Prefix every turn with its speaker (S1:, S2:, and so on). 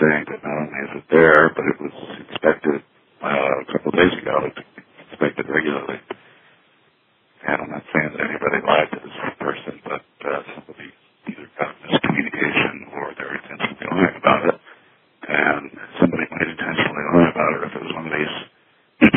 S1: saying that not only is it there, but it was inspected a couple of days ago. It's inspected regularly. And I'm not saying that anybody lied to this person, but somebody either got miscommunication or they're intentionally lying about it.